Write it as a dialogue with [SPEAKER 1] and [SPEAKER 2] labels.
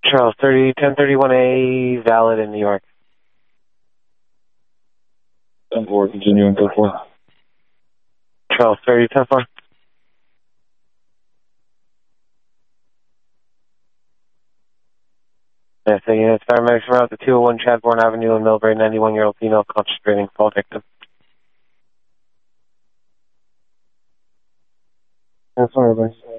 [SPEAKER 1] Charles, 1031A, valid in New York.
[SPEAKER 2] 10-4, continuing 10-4.
[SPEAKER 1] Charles, 10-4. Yeah, so units, paramedics around the 201 Chadbourne Avenue in Millbrae, 91-year-old female, conscious breathing, fall victim.
[SPEAKER 2] That's all right,